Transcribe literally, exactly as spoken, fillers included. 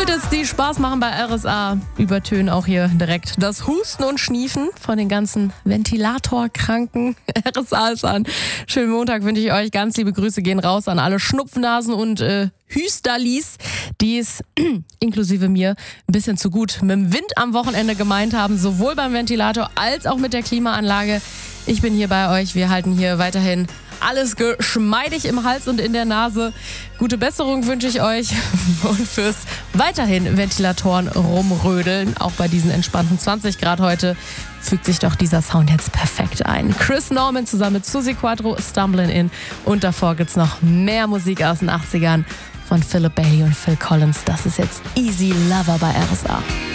Hits, die Spaß machen bei R S A, übertönen auch hier direkt das Husten und Schniefen von den ganzen Ventilatorkranken. R S A ist an. Schönen Montag wünsche ich euch. Ganz liebe Grüße gehen raus an alle Schnupfnasen und äh, Hüsterlis, die es inklusive mir ein bisschen zu gut mit dem Wind am Wochenende gemeint haben, sowohl beim Ventilator als auch mit der Klimaanlage. Ich bin hier bei euch. Wir halten hier weiterhin alles geschmeidig im Hals und in der Nase. Gute Besserung wünsche ich euch und fürs weiterhin Ventilatoren rumrödeln. Auch bei diesen entspannten zwanzig Grad heute fügt sich doch dieser Sound jetzt perfekt ein. Chris Norman zusammen mit Suzi Quatro, Stumbling In. Und davor gibt's noch mehr Musik aus den achtzigern von Philip Bailey und Phil Collins. Das ist jetzt Easy Lover bei R S A.